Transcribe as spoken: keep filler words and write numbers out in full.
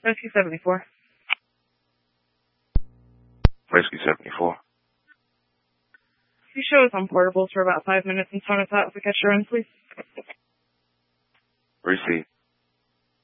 Rescue seventy-four. Rescue seventy-four. You show us on portables for about five minutes and tone us out if we catch your runs, please. Receipt.